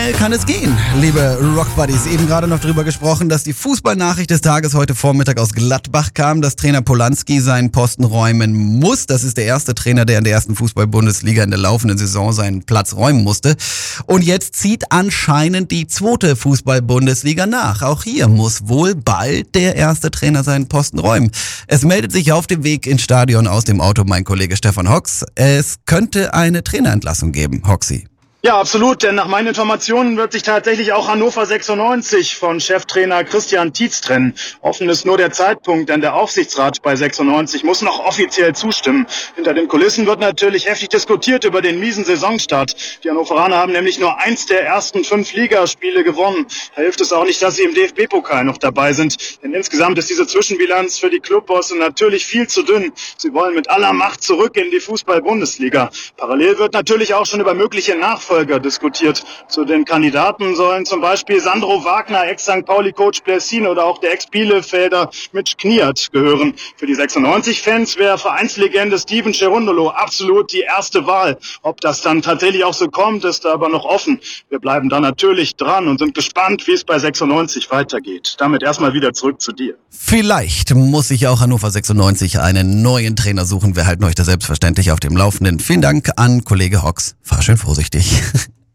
Kann es gehen, liebe Rockbuddies. Eben gerade noch drüber gesprochen, dass die Fußballnachricht des Tages heute Vormittag aus Gladbach kam, dass Trainer Polanski seinen Posten räumen muss. Das ist der erste Trainer, der in der ersten Fußball-Bundesliga in der laufenden Saison seinen Platz räumen musste. Und jetzt zieht anscheinend die zweite Fußball-Bundesliga nach. Auch hier muss wohl bald der erste Trainer seinen Posten räumen. Es meldet sich auf dem Weg ins Stadion aus dem Auto mein Kollege Stefan Hox. Es könnte eine Trainerentlassung geben, Hoxi. Ja, absolut, denn nach meinen Informationen wird sich tatsächlich auch Hannover 96 von Cheftrainer Christian Tietz trennen. Offen ist nur der Zeitpunkt, denn der Aufsichtsrat bei 96 muss noch offiziell zustimmen. Hinter den Kulissen wird natürlich heftig diskutiert über den miesen Saisonstart. Die Hannoveraner haben nämlich nur eins der ersten 5 Ligaspiele gewonnen. Da hilft es auch nicht, dass sie im DFB-Pokal noch dabei sind, denn insgesamt ist diese Zwischenbilanz für die Clubbosse natürlich viel zu dünn. Sie wollen mit aller Macht zurück in die Fußball-Bundesliga. Parallel wird natürlich auch schon über mögliche Nachfolger diskutiert. Zu den Kandidaten sollen zum Beispiel Sandro Wagner, Ex-St. Pauli-Coach Blessin oder auch der Ex-Bielefelder Mitch Kniat gehören. Für die 96-Fans wäre Vereinslegende Steven Cherundolo absolut die erste Wahl. Ob das dann tatsächlich auch so kommt, ist aber noch offen. Wir bleiben da natürlich dran und sind gespannt, wie es bei 96 weitergeht. Damit erstmal wieder zurück zu dir. Vielleicht muss sich auch Hannover 96 einen neuen Trainer suchen. Wir halten euch da selbstverständlich auf dem Laufenden. Vielen Dank an Kollege Hox. Fahr schön vorsichtig.